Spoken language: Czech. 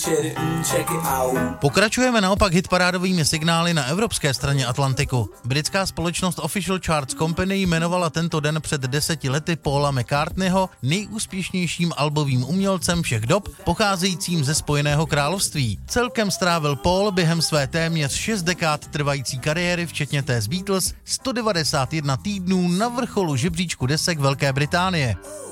Pokračujeme naopak hitparádovými signály na evropské straně Atlantiku. Britská společnost Official Charts Company jmenovala tento den před 10 lety Paula McCartneyho nejúspěšnějším albovým umělcem všech dob, pocházejícím ze Spojeného království. Celkem strávil Paul během své téměř 6 dekád trvající kariéry, včetně té z Beatles, 191 týdnů na vrcholu žebříčku desek Velké Británie.